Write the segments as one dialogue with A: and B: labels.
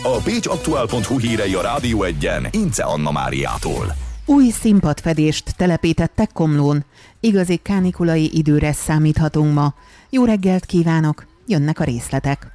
A: A pécsaktuál.hu hírei a Rádió 1-en Ince Anna Máriától.
B: Új színpadfedést telepítettek Komlón. Igazi kánikulai időre számíthatunk ma. Jó reggelt kívánok, jönnek a részletek.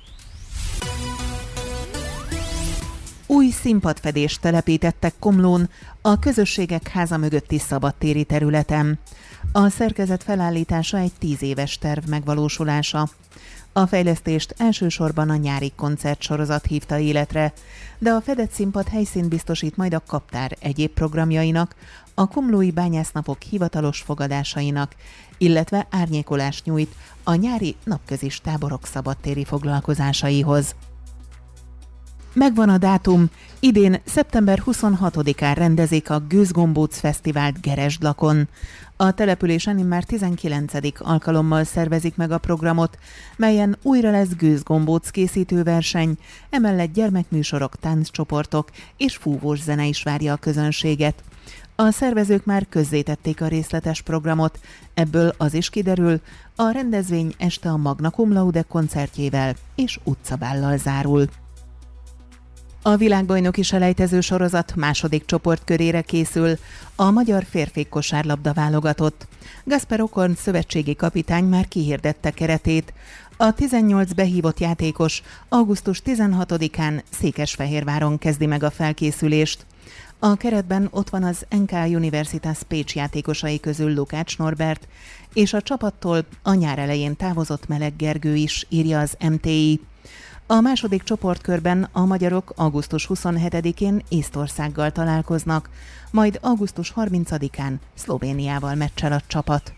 B: Új színpadfedést telepítettek Komlón, a Közösségek Háza mögötti szabadtéri területen. A szerkezet felállítása egy 10 éves terv megvalósulása. A fejlesztést elsősorban a nyári koncertsorozat hívta életre, de a fedett színpad helyszínt biztosít majd a Kaptár egyéb programjainak, a komlói bányásznapok hivatalos fogadásainak, illetve árnyékolást nyújt a nyári napközis táborok szabadtéri foglalkozásaihoz. Megvan a dátum, idén szeptember 26-án rendezik a Gőzgombóc Fesztivált Geresdlakon. A településen immár 19. alkalommal szervezik meg a programot, melyen újra lesz gőzgombóc készítőverseny, emellett gyermekműsorok, tánccsoportok és fúvós zene is várja a közönséget. A szervezők már közzétették a részletes programot, ebből az is kiderül, a rendezvény este a Magna Cum Laude koncertjével és utcabállal zárul. A világbajnoki selejtező sorozat második csoportkörére készül a magyar férfi kosárlabda válogatott. Gasper Okorn szövetségi kapitány már kihirdette keretét. A 18 behívott játékos augusztus 16-án Székesfehérváron kezdi meg a felkészülést. A keretben ott van az NK Universitas Pécs játékosai közül Lukács Norbert, és a csapattól a nyár elején távozott Meleg Gergő is, írja az MTI. A második csoportkörben a magyarok augusztus 27-én Észtországgal találkoznak, majd augusztus 30-án Szlovéniával meccsel a csapat.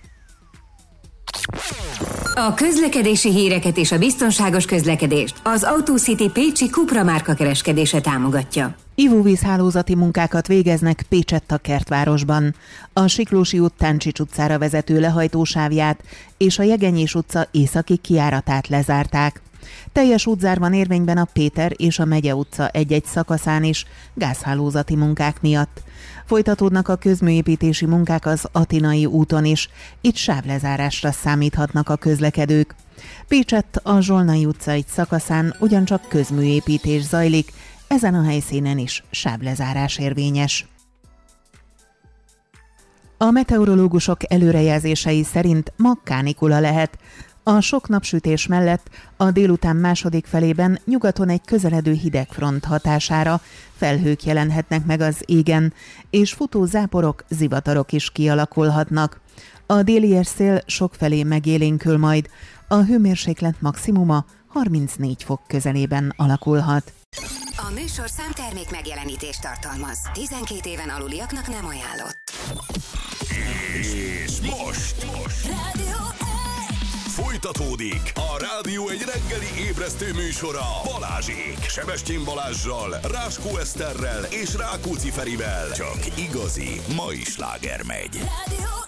C: A közlekedési híreket és a biztonságos közlekedést az AutoCity pécsi Cupra márka kereskedése támogatja.
B: Ivóvízhálózati munkákat végeznek Pécsett Kertvárosban. A Siklósi út Táncsics utcára vezető lehajtósávját és a Jegenyés utca északi kijáratát lezárták. Teljes útzár van érvényben a Péter és a Megye utca egy-egy szakaszán is gázhálózati munkák miatt. Folytatódnak a közműépítési munkák az Atinai úton is, itt sávlezárásra számíthatnak a közlekedők. Pécsett a Zsolnai utca egy szakaszán ugyancsak közműépítés zajlik, ezen a helyszínen is sávlezárás érvényes. A meteorológusok előrejelzései szerint ma kánikula lehet. A sok napsütés mellett a délután második felében nyugaton egy közeledő hidegfront hatására felhők jelenhetnek meg az égen, és futó záporok, zivatarok is kialakulhatnak. A déli szél sokfelé megélénkül majd, a hőmérséklet maximuma 34 fok közelében alakulhat.
C: A műsorszám termék megjelenítést tartalmaz. 12 éven aluliaknak nem ajánlott.
A: És most folytatódik a Rádió egy reggeli ébresztő műsora Balázsék. Sebestyén Balázssal, Ráskó Eszterrel és Rákóczi Ferivel. Csak igazi mai sláger megy.